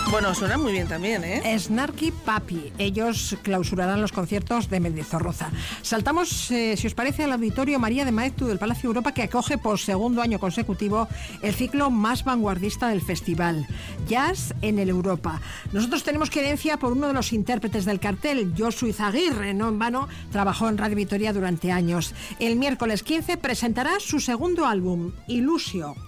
Bueno, suena muy bien también, ¿eh? Snarky Papi. Ellos clausurarán los conciertos de Mendizorroza. Saltamos, si os parece, al Auditorio María de Maeztu del Palacio Europa, que acoge por segundo año consecutivo el ciclo más vanguardista del festival, Jazz en el Europa. Nosotros tenemos querencia por uno de los intérpretes del cartel, Josu Izaguirre. No en vano trabajó en Radio Vitoria durante años. El miércoles 15 presentará su segundo álbum, Ilusio.